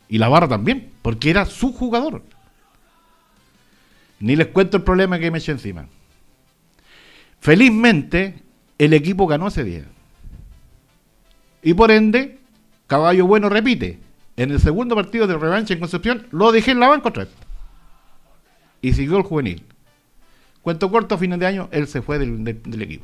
Y la Barra también, porque era su jugador. Ni les cuento el problema que me eché encima. Felizmente, el equipo ganó ese día. Y por ende, Caballo Bueno repite. En el segundo partido de revancha en Concepción, lo dejé en la banca otra vez. Y siguió el juvenil. Cuento corto, a fines de año, él se fue del equipo.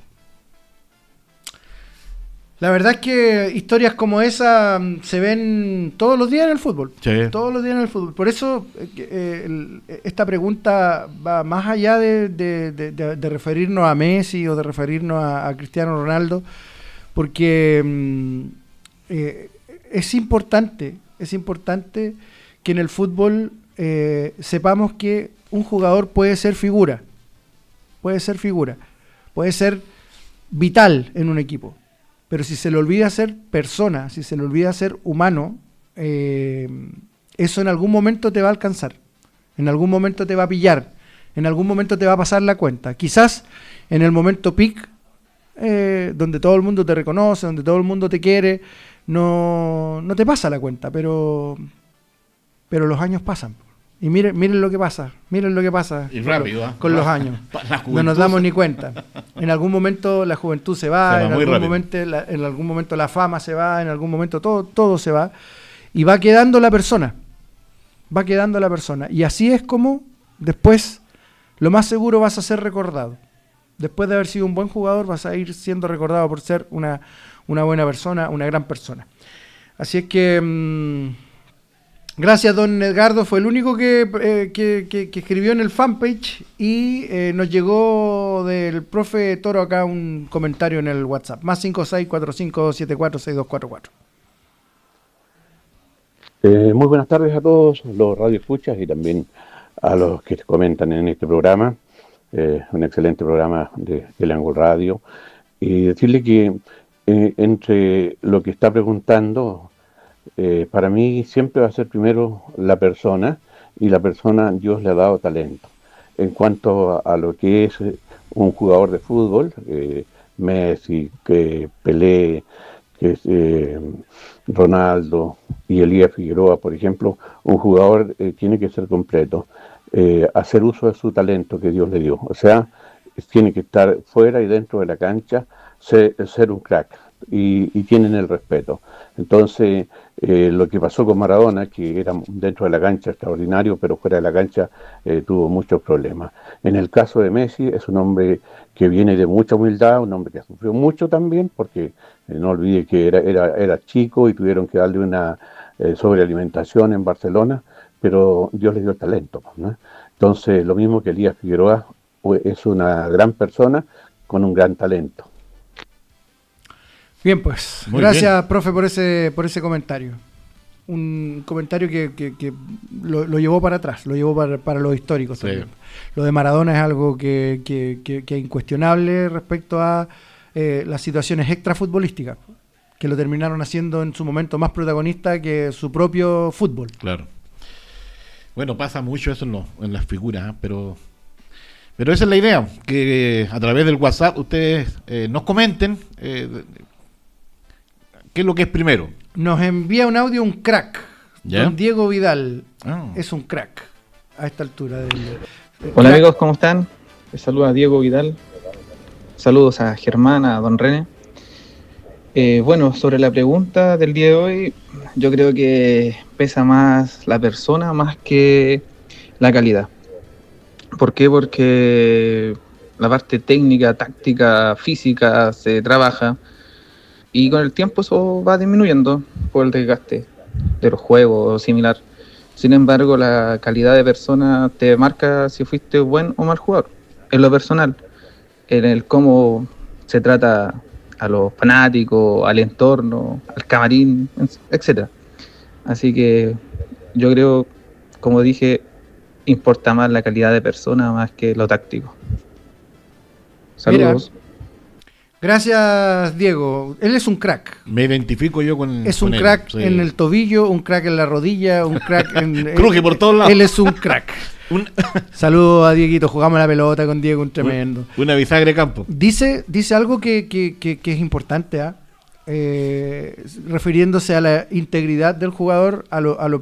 La verdad es que historias como esa se ven todos los días en el fútbol. Sí. Todos los días en el fútbol. Por eso esta pregunta va más allá de referirnos a Messi o de referirnos a Cristiano Ronaldo, porque es importante que en el fútbol sepamos que un jugador puede ser figura, puede ser vital en un equipo. Pero si se le olvida ser persona, si se le olvida ser humano, eso en algún momento te va a alcanzar, en algún momento te va a pillar, en algún momento te va a pasar la cuenta. Quizás en el momento peak, donde todo el mundo te reconoce, donde todo el mundo te quiere, no te pasa la cuenta, pero los años pasan. Y miren lo que pasa, Y rápido, con los años. No nos damos ni cuenta. En algún momento la juventud se va, en algún momento la fama se va, en algún momento todo se va. Y va quedando la persona. Y así es como después, lo más seguro, vas a ser recordado. Después de haber sido un buen jugador, vas a ir siendo recordado por ser una buena persona, una gran persona. Así es que... gracias, don Edgardo, fue el único que escribió en el fanpage y nos llegó del profe Toro acá un comentario en el WhatsApp, más 56457462444. Muy buenas tardes a todos los radioescuchas y también a los que comentan en este programa, un excelente programa de Ángulo Radio, y decirle que entre lo que está preguntando... para mí siempre va a ser primero la persona, y la persona Dios le ha dado talento. En cuanto a lo que es un jugador de fútbol, Messi, que Pelé, que Ronaldo y Elías Figueroa, por ejemplo, un jugador tiene que ser completo, hacer uso de su talento que Dios le dio. O sea, tiene que estar fuera y dentro de la cancha, ser un crack, y tienen el respeto. Entonces, lo que pasó con Maradona, que era dentro de la cancha extraordinario, pero fuera de la cancha tuvo muchos problemas. En el caso de Messi, es un hombre que viene de mucha humildad, un hombre que sufrió mucho también, porque no olvide que era chico y tuvieron que darle una sobrealimentación en Barcelona, pero Dios le dio el talento, ¿no? Entonces, lo mismo que Elías Figueroa, es una gran persona con un gran talento. Bien, pues, muy gracias, bien, profe, por ese comentario. Un comentario que lo llevó para atrás, lo llevó para los históricos también. Lo de Maradona es algo que es incuestionable respecto a las situaciones extrafutbolísticas, que lo terminaron haciendo en su momento más protagonista que su propio fútbol. Claro. Bueno, pasa mucho eso en las figuras, pero esa es la idea, que a través del WhatsApp ustedes nos comenten qué es lo que es primero. Nos envía un audio un crack, ¿ya? Don Diego Vidal. Oh. Es un crack a esta altura. Hola amigos, ¿cómo están? Les saluda Diego Vidal. Saludos a Germán, a Don René. Bueno, sobre la pregunta del día de hoy, yo creo que pesa más la persona más que la calidad. ¿Por qué? Porque la parte técnica, táctica, física se trabaja y con el tiempo eso va disminuyendo por el desgaste de los juegos o similar. Sin embargo, la calidad de persona te marca si fuiste buen o mal jugador. En lo personal, en el cómo se trata a los fanáticos, al entorno, al camarín, etc. Así que yo creo, como dije, importa más la calidad de persona más que lo táctico. Saludos. Mira, gracias, Diego. Él es un crack. Me identifico yo con Es un él, crack sí. En el tobillo, un crack en la rodilla, un crack en... Cruje por todos lados. Él es un crack. Saludos a Dieguito, jugamos la pelota con Diego, un tremendo. Una bisagra campo. Dice algo que es importante, refiriéndose a la integridad del jugador, a lo